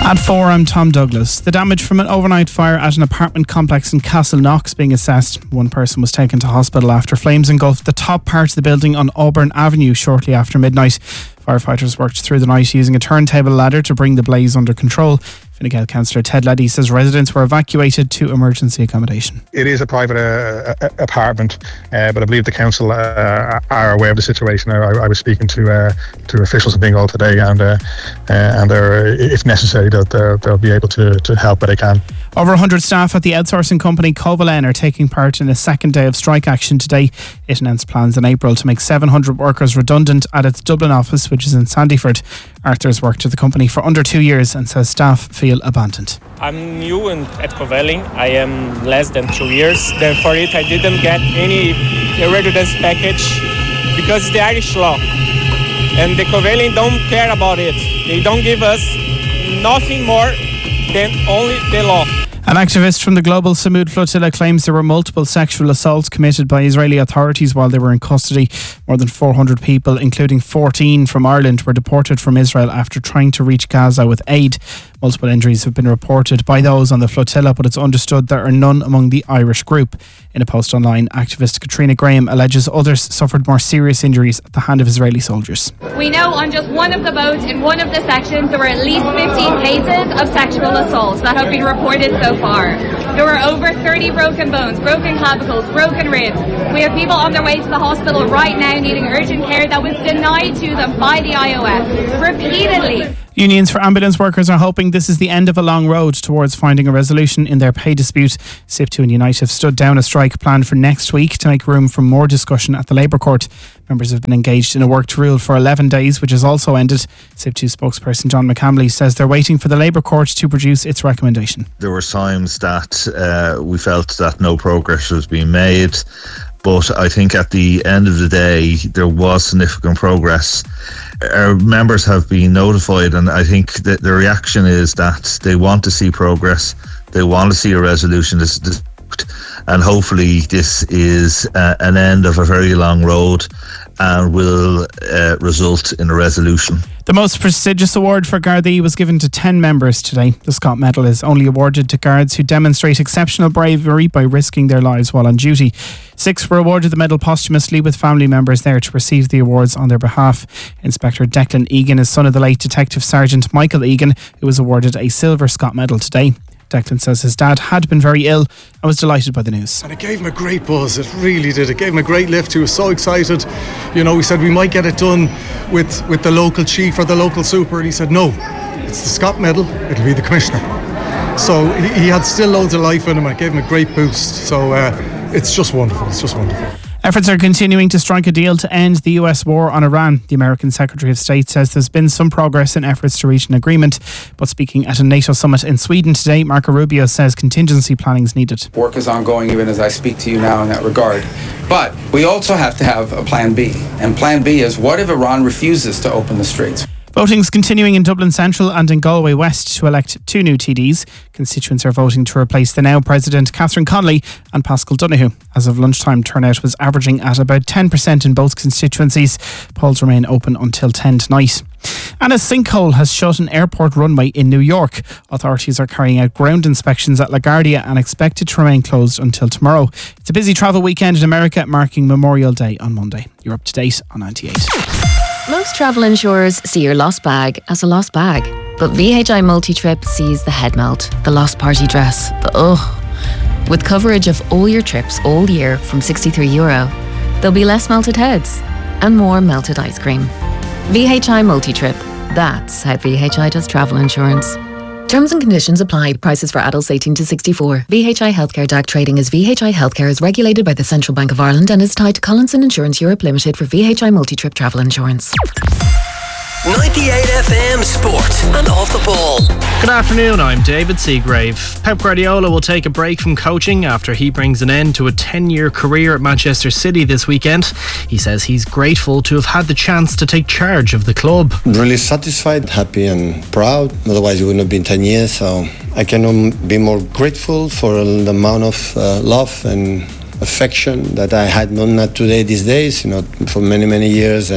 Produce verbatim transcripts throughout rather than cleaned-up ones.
At four, I'm Tom Douglas. The damage from an overnight fire at an apartment complex in Castleknock being assessed. One person was taken to hospital after flames engulfed the top part of the building on Auburn Avenue shortly after midnight. Firefighters worked through the night using a turntable ladder to bring the blaze under control. Fine Gael councillor Ted Leddy says residents were evacuated to emergency accommodation. It is a private uh, uh, apartment, uh, but I believe the council uh, are aware of the situation. I, I was speaking to uh, to officials in Dingle today, and uh, uh, and they're, if necessary, they'll, they'll be able to, to help where they can. Over one hundred staff at the outsourcing company Kovalen are taking part in a second day of strike action today. It announced plans in April to make seven hundred workers redundant at its Dublin office, which is in Sandyford. Arthur's worked at the company for under two years and says staff feel abandoned. I'm new in, at Kovalen. I am less than two years. Then for it, I didn't get any redundancy package because it's the Irish law. And the Kovalen don't care about it. They don't give us nothing more than only the law. An activist from the Global Samud Flotilla claims there were multiple sexual assaults committed by Israeli authorities while they were in custody. More than four hundred people, including fourteen from Ireland, were deported from Israel after trying to reach Gaza with aid. Multiple injuries have been reported by those on the flotilla, but it's understood there are none among the Irish group. In a post online, activist Katrina Graham alleges others suffered more serious injuries at the hand of Israeli soldiers. We know on just one of the boats in one of the sections there were at least fifteen cases of sexual assaults that have been reported so far. There were over thirty broken bones, broken clavicles, broken ribs. We have people on their way to the hospital right now needing urgent care that was denied to them by the I O F repeatedly. Unions for ambulance workers are hoping this is the end of a long road towards finding a resolution in their pay dispute. S I P T U and Unite have stood down a strike planned for next week to make room for more discussion at the Labour Court. Members have been engaged in a work to rule for eleven days, which has also ended. S I P T U spokesperson John McCamley says they're waiting for the Labour Court to produce its recommendation. There were times that uh, we felt that no progress was being made, but I think at the end of the day there was significant progress. Our members have been notified, and I think that the reaction is that they want to see progress, they want to see a resolution, this, this, and hopefully this is uh, an end of a very long road and will uh, result in a resolution. The most prestigious award for Gardaí was given to ten members today. The Scott Medal is only awarded to guards who demonstrate exceptional bravery by risking their lives while on duty. Six were awarded the medal posthumously, with family members there to receive the awards on their behalf. Inspector Declan Egan is son of the late Detective Sergeant Michael Egan, who was awarded a silver Scott Medal today. Declan says his dad had been very ill and was delighted by the news. And it gave him a great buzz, it really did. It gave him a great lift. He was so excited. You know, we said we might get it done with, with the local chief or the local super, and he said no, it's the Scott Medal, it'll be the Commissioner. So he, he had still loads of life in him, and it gave him a great boost. So uh, it's just wonderful, it's just wonderful. Efforts are continuing to strike a deal to end the U S war on Iran. The American Secretary of State says there's been some progress in efforts to reach an agreement. But speaking at a NATO summit in Sweden today, Marco Rubio says contingency planning is needed. Work is ongoing even as I speak to you now in that regard. But we also have to have a plan B. And plan B is, what if Iran refuses to open the straits? Voting's continuing in Dublin Central and in Galway West to elect two new T Ds. Constituents are voting to replace the now President Catherine Connolly and Pascal Donoghue. As of lunchtime, turnout was averaging at about ten percent in both constituencies. Polls remain open until ten tonight. And a sinkhole has shut an airport runway in New York. Authorities are carrying out ground inspections at LaGuardia and expected to remain closed until tomorrow. It's a busy travel weekend in America, marking Memorial Day on Monday. You're up to date on ninety-eight. Most travel insurers see your lost bag as a lost bag. But V H I Multi-Trip sees the head melt, the lost party dress, the ugh. With coverage of all your trips all year from sixty-three euro, there'll be less melted heads and more melted ice cream. V H I Multi-Trip. That's how V H I does travel insurance. Terms and conditions apply. Prices for adults eighteen to sixty-four. V H I Healthcare D A C trading as V H I Healthcare is regulated by the Central Bank of Ireland and is tied to Collinson Insurance Europe Limited for V H I Multi-Trip travel insurance. ninety-eight F M Sport and Off the Ball. Good afternoon, I'm David Seagrave. Pep Guardiola will take a break from coaching after he brings an end to a ten-year career at Manchester City this weekend. He says he's grateful to have had the chance to take charge of the club. Really satisfied, happy and proud. Otherwise it wouldn't have been ten years, so I cannot be more grateful for the amount of uh, love and affection that I had, not today these days, you know, for many, many years, and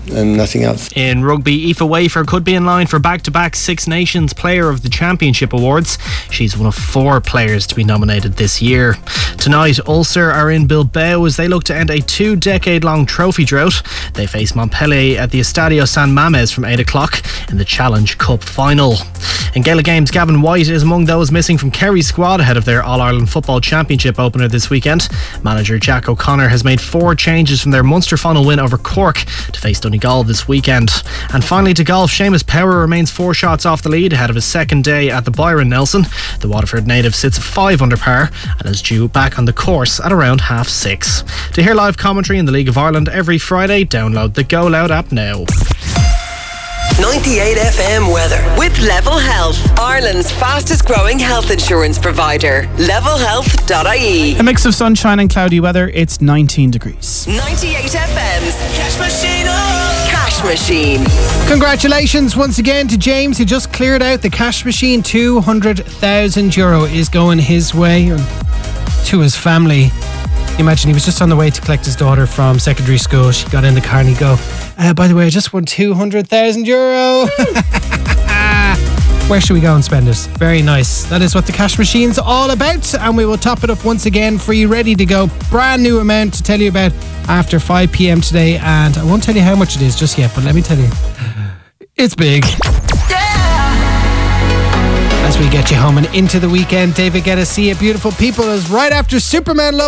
and nothing else. In rugby, Aoife Wafer could be in line for back-to-back Six Nations Player of the Championship awards. She's one of four players to be nominated this year. Tonight, Ulster are in Bilbao as they look to end a two-decade-long trophy drought. They face Montpellier at the Estadio San Mamés from eight o'clock in the Challenge Cup final. In Gaelic games, Gavin White is among those missing from Kerry's squad ahead of their All-Ireland Football Championship opener this weekend. Manager Jack O'Connor has made four changes from their Munster final win over Cork to face Donegal this weekend. And finally to golf, Seamus Power remains four shots off the lead ahead of his second day at the Byron Nelson. The Waterford native sits five under par and is due back on the course at around half six. To hear live commentary in the League of Ireland every Friday, download the Go Loud app now. ninety-eight F M weather with Level Health, Ireland's fastest growing health insurance provider. level health dot I E. A mix of sunshine and cloudy weather. It's nineteen degrees. ninety-eight F M's Cash Machine. Oh! Cash Machine. Congratulations once again to James, who just cleared out the Cash Machine. two hundred thousand euro is going his way, and to his family. Imagine he was just on the way to collect his daughter from secondary school. She got in the car and he'd go, uh, by the way, I just won two hundred thousand euro. Where should we go and spend it? Very nice. That is what the Cash Machine's all about, and we will top it up once again for you, ready to go. Brand new amount to tell you about after five p.m. today, and I won't tell you how much it is just yet, but let me tell you, it's big. As we get you home and into the weekend, David Guetta, See Ya Beautiful People is right after Superman Love.